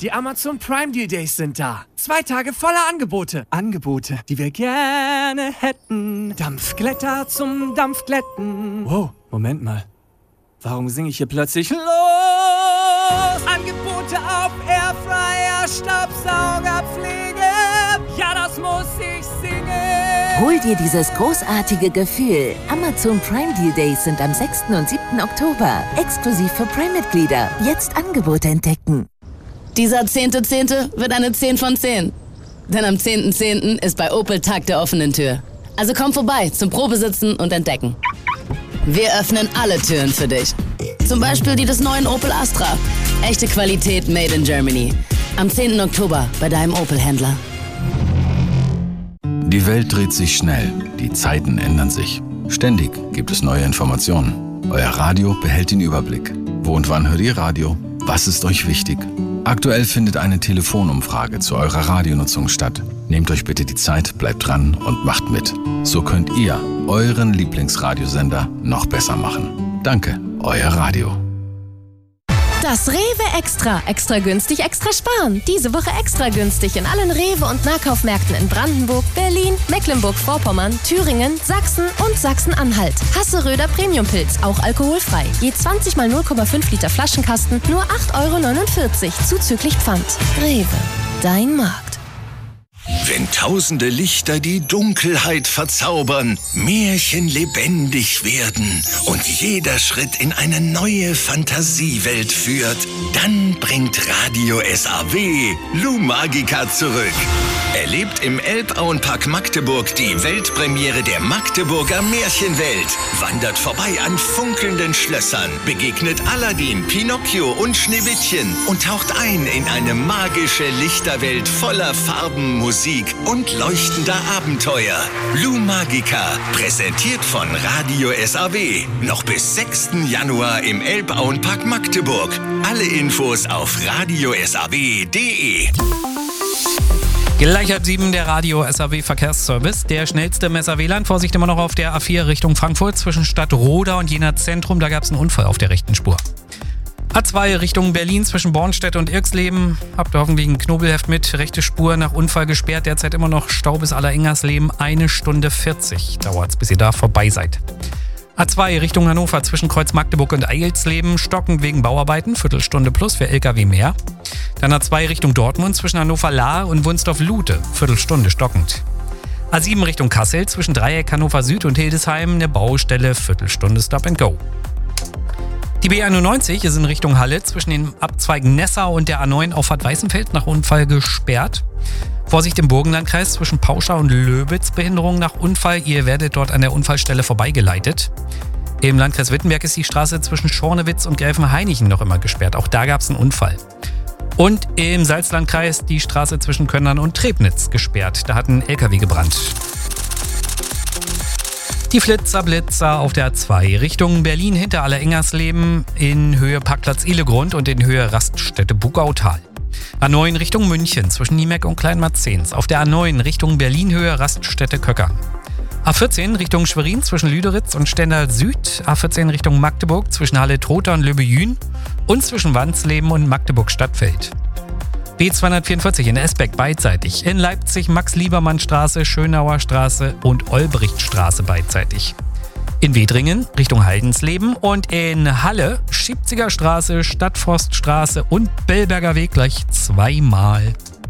Die Amazon Prime Deal Days sind da. 2 Tage voller Angebote. Angebote, die wir gerne hätten. Dampfglätter zum Dampfglätten. Wow, Moment mal. Warum singe ich hier plötzlich los? Angebote auf Airfryer, Staubsaugerpflege. Ja, das muss ich singen. Hol dir dieses großartige Gefühl. Amazon Prime Deal Days sind am 6. und 7. Oktober. Exklusiv für Prime-Mitglieder. Jetzt Angebote entdecken. Dieser 10.10. wird eine 10 von 10. Denn am 10.10. ist bei Opel Tag der offenen Tür. Also komm vorbei zum Probesitzen und Entdecken. Wir öffnen alle Türen für dich. Zum Beispiel die des neuen Opel Astra. Echte Qualität made in Germany. Am 10. Oktober bei deinem Opel-Händler. Die Welt dreht sich schnell. Die Zeiten ändern sich. Ständig gibt es neue Informationen. Euer Radio behält den Überblick. Wo und wann hört ihr Radio? Was ist euch wichtig? Aktuell findet eine Telefonumfrage zu eurer Radionutzung statt. Nehmt euch bitte die Zeit, bleibt dran und macht mit. So könnt ihr euren Lieblingsradiosender noch besser machen. Danke, euer Radio. Das Rewe Extra. Extra günstig, extra sparen. Diese Woche extra günstig in allen Rewe- und Nahkaufmärkten in Brandenburg, Berlin, Mecklenburg-Vorpommern, Thüringen, Sachsen und Sachsen-Anhalt. Hasseröder Premiumpilz, auch alkoholfrei. Je 20 mal 0,5 Liter Flaschenkasten, nur 8,49 € zuzüglich Pfand. Rewe, dein Markt. Wenn tausende Lichter die Dunkelheit verzaubern, Märchen lebendig werden und jeder Schritt in eine neue Fantasiewelt führt, dann bringt Radio SAW Lou Magica zurück. Erlebt im Elbauenpark Magdeburg die Weltpremiere der Magdeburger Märchenwelt. Wandert vorbei an funkelnden Schlössern, begegnet Aladdin, Pinocchio und Schneewittchen und taucht ein in eine magische Lichterwelt voller Farben, Musik und leuchtender Abenteuer. Lou Magica, präsentiert von Radio SAW. Noch bis 6. Januar im Elbauenpark Magdeburg. Alle Infos auf radiosaw.de. Gleich 7 der Radio SAW Verkehrsservice. Der schnellste Messer WLAN. Vorsicht immer noch auf der A4 Richtung Frankfurt zwischen Stadtroda und Jena Zentrum. Da gab es einen Unfall auf der rechten Spur. A2 Richtung Berlin zwischen Bornstedt und Irxleben. Habt ihr hoffentlich ein Knobelheft mit. Rechte Spur nach Unfall gesperrt. Derzeit immer noch Stau bis Allerengersleben. 1 Stunde 40 dauert es, bis ihr da vorbei seid. A2 Richtung Hannover zwischen Kreuz Magdeburg und Eilsleben. Stockend wegen Bauarbeiten. Viertelstunde plus für LKW mehr. Dann A2 Richtung Dortmund zwischen Hannover-Lahr und Wunsdorf-Lute. Viertelstunde stockend. A7 Richtung Kassel zwischen Dreieck Hannover Süd und Hildesheim. Eine Baustelle. Viertelstunde Stop and Go. Die B91 ist in Richtung Halle zwischen den Abzweigen Nessau und der A9 Auffahrt Weißenfeld nach Unfall gesperrt. Vorsicht im Burgenlandkreis zwischen Pauscha und Löbitz, Behinderung nach Unfall. Ihr werdet dort an der Unfallstelle vorbeigeleitet. Im Landkreis Wittenberg ist die Straße zwischen Schornewitz und Gräfenhainichen noch immer gesperrt. Auch da gab es einen Unfall. Und im Salzlandkreis die Straße zwischen Könnern und Trebnitz gesperrt. Da hat ein LKW gebrannt. Die Flitzer auf der A2 Richtung Berlin hinter Allerengersleben in Höhe Parkplatz Ihlegrund und in Höhe Raststätte Bugautal. A9 Richtung München zwischen Niemeck und Kleinmarzens. Auf der A9 Richtung Berlin Höhe Raststätte Köckern. A14 Richtung Schwerin zwischen Lüderitz und Stendal Süd. A14 Richtung Magdeburg zwischen Halle-Trotha und Löbejün und zwischen Wansleben und Magdeburg-Stadtfeld. B244 in Esbeck beidseitig. In Leipzig Max-Liebermann-Straße, Schönauer Straße und Olbrichtstraße beidseitig. In Wedringen Richtung Haldensleben und in Halle Schiebziger Straße, Stadtforststraße und Bellberger Weg gleich zweimal.